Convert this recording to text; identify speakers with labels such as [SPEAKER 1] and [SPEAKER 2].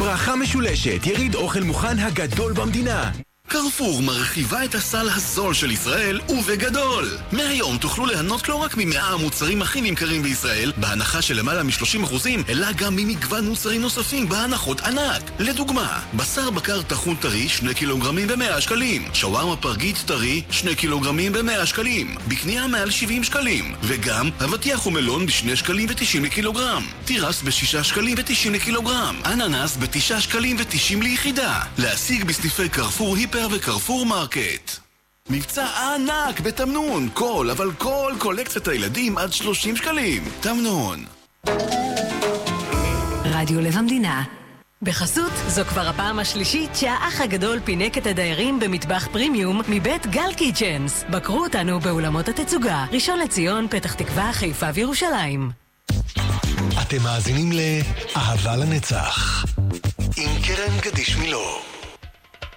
[SPEAKER 1] ברכה משולשת, יריד אוכל מוכן הגדול במדינה.
[SPEAKER 2] קרפור מרחיבה את הסל הזול של ישראל ובגדול. מהיום תוכלו ליהנות לא רק מ100 המוצרים הכי נמכרים בישראל, בהנחה של למעלה מ-30%, אלא גם ממגוון מוצרים נוספים בהנחות ענק. לדוגמה, בשר בקר טחון טרי 2 קילוגרמים ב100 שקלים, שווארמה פרגית טרי 2 קילוגרמים ב100 שקלים, בקנייה מעל 70 שקלים, וגם אבטיח ומלון ב2 שקלים ו90 לקילוגרם, תירס ב6 שקלים ו90 לקילוגרם, אננס ב9 שקלים ו90 ליחידה. להשיג בסניפי קרפור היפר וקרפור מרקט. מבצע ענק בתמנון, כל קולקציית הילדים עד 30 שקלים. תמנון.
[SPEAKER 3] רדיו לב המדינה. בחסות, זו כבר הפעם השלישית שהאח הגדול פינק את הדיירים במטבח פרימיום מבית גל קיצ'נס. בקרו אותנו באולמות התצוגה, ראשון לציון, פתח תקווה, חיפה וירושלים.
[SPEAKER 4] אתם מאזינים לאהבה לנצח עם קרן גדיש מילוא.